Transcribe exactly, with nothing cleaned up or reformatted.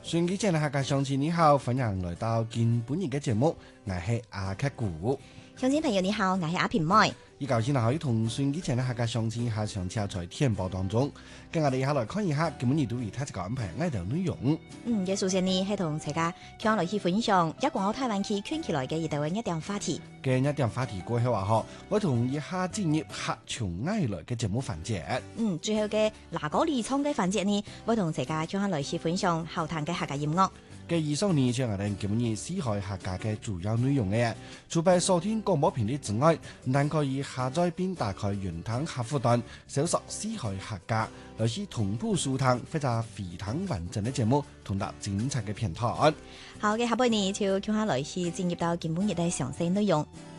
順機前嘅客家鄉親你好，歡迎來到今本日嘅節目，我係阿克古。 鄉親朋友你好，我係阿平妹。 依舊先可以同順機前嘅客家鄉親下上車在天報當中，跟我哋一下來看一下今本日對於他這個安排愛的內容。 嗯，嘅首先呢係同大家聽落去分享一港澳台灣區圈起來嘅一條一點話題。 嘅一點話題過後話嗬，我同一下進入客從愛來嘅節目環節。 嗯，最後嘅嗱嗰二倉嘅環節呢，我同大家聽下來去分享後談嘅客家音樂。 嘅以上呢就係我哋今日思海客家嘅主要內容嘅。除咗收聽廣播頻率之外，但可以下載並打開雲端客戶端，搜索思海客家，來是同步收聽或者非常完整嘅節目，同埋精彩嘅片段。 好嘅，下半年就聽下來去進入到今本日嘅詳細內容。